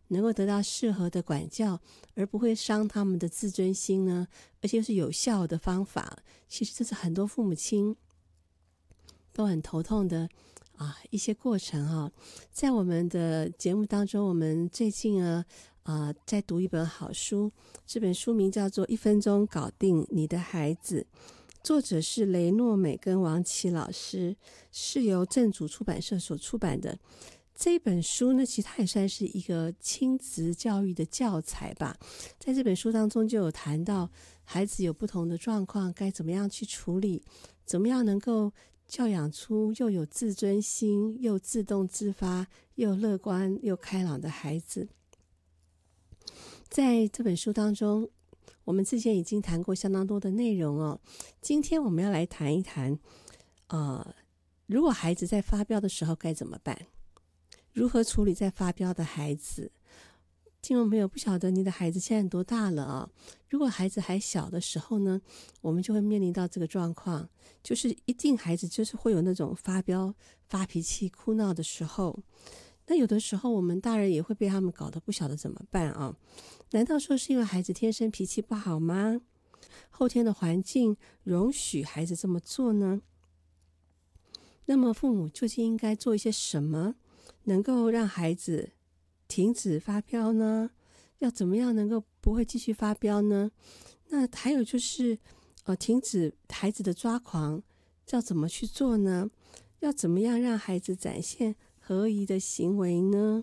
能够得到适合的管教，而不会伤他们的自尊心呢？而且是有效的方法。其实这是很多父母亲都很头痛的一些过程在我们的节目当中，我们最近在读一本好书，这本书名叫做《1分钟搞定你的孩子》，作者是雷诺美跟王琦老师，是由正主出版社所出版的。这本书呢，其实它也算是一个亲子教育的教材吧。在这本书当中就有谈到孩子有不同的状况该怎么样去处理，怎么样能够教养出又有自尊心又自动自发又乐观又开朗的孩子。在这本书当中，我们之前已经谈过相当多的内容今天我们要来谈一谈如果孩子在发飙的时候该怎么办，如何处理在发飙的孩子。听众朋友，不晓得你的孩子现在多大了如果孩子还小的时候呢，我们就会面临到这个状况，就是一定孩子就是会有那种发飙发脾气哭闹的时候。那有的时候我们大人也会被他们搞得不晓得怎么办难道说是因为孩子天生脾气不好吗？后天的环境容许孩子这么做呢？那么父母究竟应该做一些什么能够让孩子停止发飙呢？要怎么样能够不会继续发飙呢？那还有就是停止孩子的抓狂要怎么去做呢？要怎么样让孩子展现合宜的行为呢？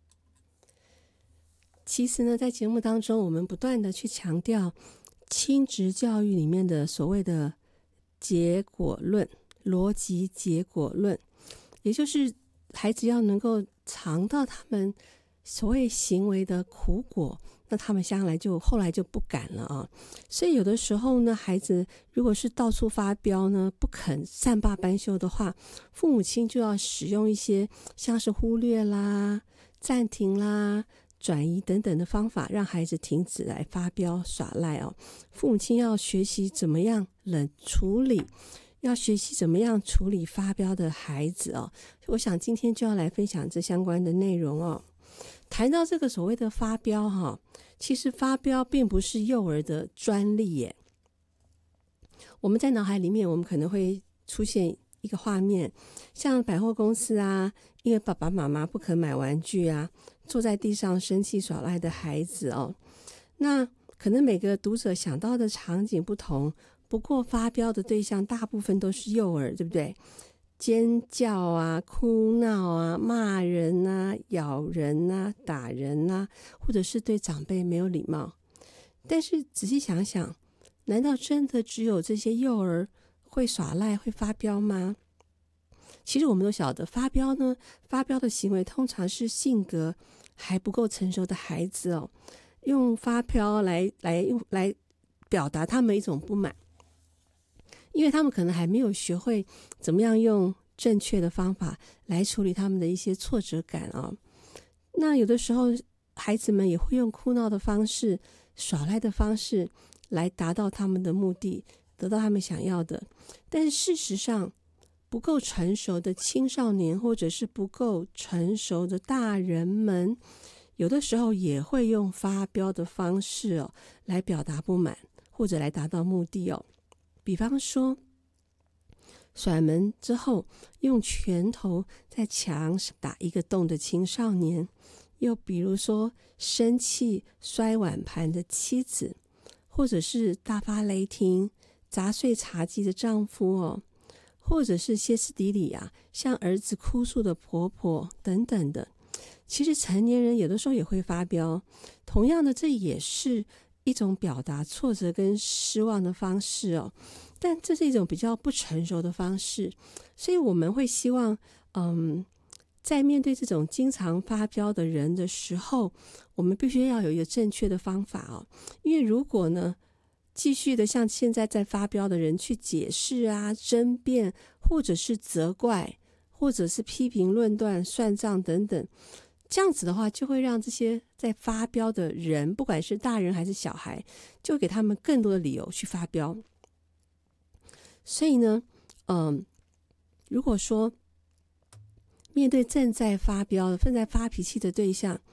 其实呢，在节目当中我们不断的去强调亲职教育里面的所谓的结果论，逻辑结果论，也就是孩子要能够尝到他们所谓行为的苦果，那他们后来就不敢了所以有的时候呢，孩子如果是到处发飙呢，不肯善罢甘休的话，父母亲就要使用一些像是忽略啦、暂停啦、转移等等的方法，让孩子停止来发飙耍赖父母亲要学习怎么样冷处理，要学习怎么样处理发飙的孩子我想今天就要来分享这相关的内容谈到这个所谓的发飙其实发飙并不是幼儿的专利耶。我们在脑海里面我们可能会出现一个画面，像百货公司因为爸爸妈妈不肯买玩具坐在地上生气耍赖的孩子那可能每个读者想到的场景不同，不过发飙的对象大部分都是幼儿，对不对？尖叫哭闹骂人咬人打人或者是对长辈没有礼貌。但是仔细想想，难道真的只有这些幼儿会耍赖会发飙吗？其实我们都晓得，发飙的行为通常是性格还不够成熟的孩子用发飙来表达他们一种不满，因为他们可能还没有学会怎么样用正确的方法来处理他们的一些挫折感那有的时候孩子们也会用哭闹的方式、耍赖的方式来达到他们的目的，得到他们想要的。但是事实上，不够成熟的青少年或者是不够成熟的大人们，有的时候也会用发飙的方式来表达不满，或者来达到目的比方说甩门之后用拳头在墙上打一个洞的青少年，又比如说生气摔碗盘的妻子，或者是大发雷霆砸碎茶几的丈夫或者是歇斯底里向儿子哭诉的婆婆等等的。其实成年人有的时候也会发飙，同样的这也是一种表达挫折跟失望的方式但这是一种比较不成熟的方式。所以我们会希望在面对这种经常发飙的人的时候，我们必须要有一个正确的方法因为如果呢继续的像现在在发飙的人去解释争辩，或者是责怪，或者是批评论断算账等等，这样子的话就会让这些在发飙的人，不管是大人还是小孩，就给他们更多的理由去发飙。所以呢如果说面对正在发飙正在发脾气的对象，